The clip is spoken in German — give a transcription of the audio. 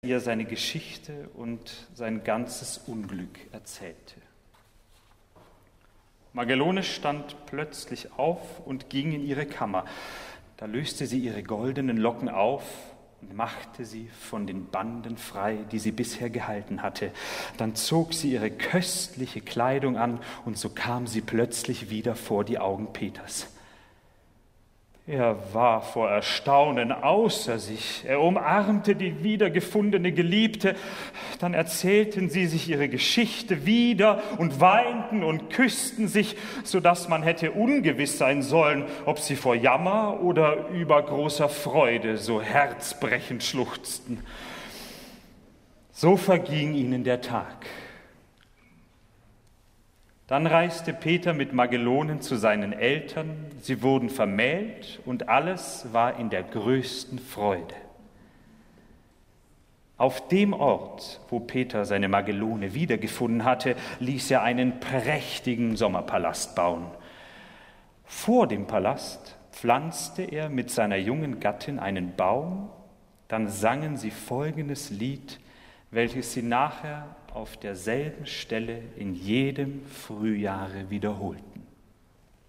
ihr seine Geschichte und sein ganzes Unglück erzählte. Magellone stand plötzlich auf und ging in ihre Kammer. Da löste sie ihre goldenen Locken auf und machte sie von den Banden frei, die sie bisher gehalten hatte. Dann zog sie ihre köstliche Kleidung an und so kam sie plötzlich wieder vor die Augen Peters. Er war vor Erstaunen außer sich. Er umarmte die wiedergefundene Geliebte. Dann erzählten sie sich ihre Geschichte wieder und weinten und küssten sich, sodass man hätte ungewiss sein sollen, ob sie vor Jammer oder übergroßer Freude so herzbrechend schluchzten. So verging ihnen der Tag. Dann reiste Peter mit Magellonen zu seinen Eltern, sie wurden vermählt und alles war in der größten Freude. Auf dem Ort, wo Peter seine Magellone wiedergefunden hatte, ließ er einen prächtigen Sommerpalast bauen. Vor dem Palast pflanzte er mit seiner jungen Gattin einen Baum, dann sangen sie folgendes Lied, welches sie nachher auf derselben Stelle in jedem Frühjahre wiederholten.